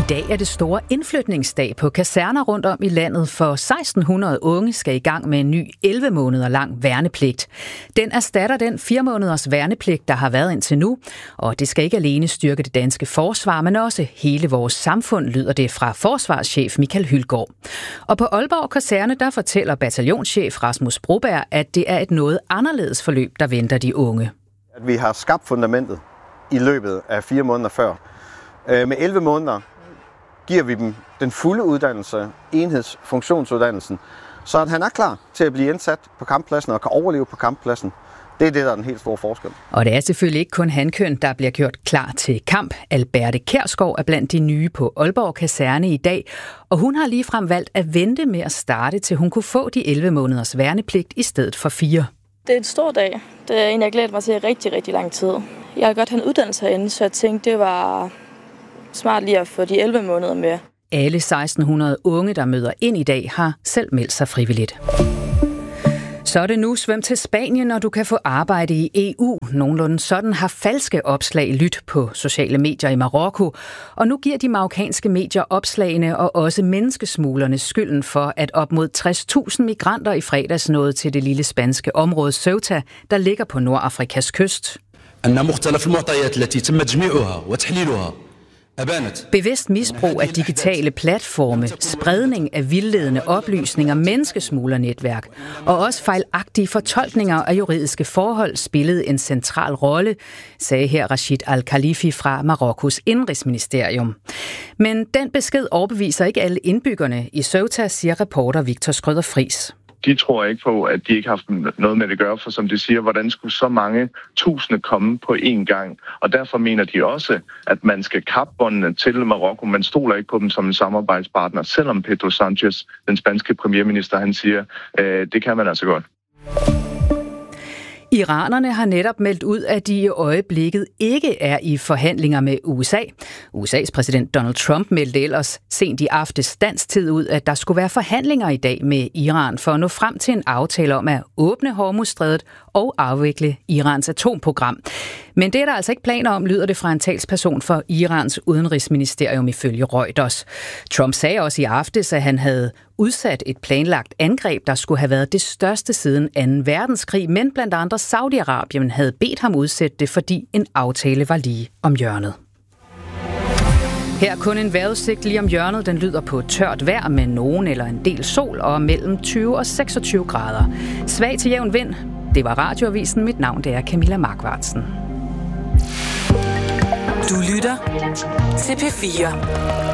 dag er det store indflytningsdag på kaserner rundt om i landet, for 1600 unge skal i gang med en ny 11 måneder lang værnepligt. Den erstatter den 4 måneders værnepligt, der har været indtil nu, og det skal ikke alene styrke det danske forsvar, men også hele vores samfund, lyder det fra forsvarschef Michael Hylgaard. Og på Aalborg Kaserne, der fortæller bataljonschef Rasmus Broberg, at det er et noget anderledes forløb, der venter de unge. At vi har skabt fundamentet i løbet af 4 måneder før. Med 11 måneder giver vi dem den fulde uddannelse, enhedsfunktionsuddannelsen, så at han er klar til at blive indsat på kamppladsen og kan overleve på kamppladsen. Det er det, der er den helt store forskel. Og det er selvfølgelig ikke kun hankøn, der bliver gjort klar til kamp. Alberte Kjærsgaard er blandt de nye på Aalborg Kaserne i dag, og hun har ligefrem valgt at vente med at starte, til hun kunne få de 11 måneders værnepligt i stedet for 4. Det er en stor dag. Det er en, jeg glæder mig til rigtig, rigtig lang tid. Jeg har godt have en uddannelse herinde, så jeg tænkte, det var smart lige at få de 11 måneder med. Alle 1600 unge, der møder ind i dag, har selv meldt sig frivilligt. Så er det nu svøm til Spanien, når du kan få arbejde i EU. Nogenlunde sådan har falske opslag lydt på sociale medier i Marokko. Og nu giver de marokkanske medier opslagene og også menneskesmuglerne skylden for, at op mod 60.000 migranter i fredags nåede til det lille spanske område Ceuta, der ligger på Nordafrikas kyst. Bevidst misbrug af digitale platforme, spredning af vildledende oplysninger, menneskesmuglernetværk og også fejlagtige fortolkninger af juridiske forhold spillede en central rolle, sagde her Rashid Al-Khalifi fra Marokkos indrigsministerium. Men den besked overbeviser ikke alle indbyggerne i Ceuta, siger reporter Victor Skrøder-Friis. De tror ikke på, at de ikke har haft noget med det at gøre, for som de siger, hvordan skulle så mange tusinde komme på én gang? Og derfor mener de også, at man skal kappe båndene til Marokko. Man stoler ikke på dem som en samarbejdspartner, selvom Pedro Sanchez, den spanske premierminister, han siger, det kan man altså godt. Iranerne har netop meldt ud, at de i øjeblikket ikke er i forhandlinger med USA. USA's præsident Donald Trump meldte ellers sent i aftes dansk tid ud, at der skulle være forhandlinger i dag med Iran for at nå frem til en aftale om at åbne Hormuzstrædet og afvikle Irans atomprogram. Men det er der altså ikke planer om, lyder det fra en talsperson for Irans udenrigsministerium ifølge Reuters. Trump sagde også i aftes, at han havde udsat et planlagt angreb, der skulle have været det største siden 2. verdenskrig, men blandt andre Saudi-Arabien havde bedt ham udsætte det, fordi en aftale var lige om hjørnet. Her kun en vejrudsigt lige om hjørnet. Den lyder på tørt vejr med nogen eller en del sol og mellem 20 og 26 grader. Svag til jævn vind. Det var Radioavisen. Mit navn det er Camilla Markvartsen. Du lytter til P4.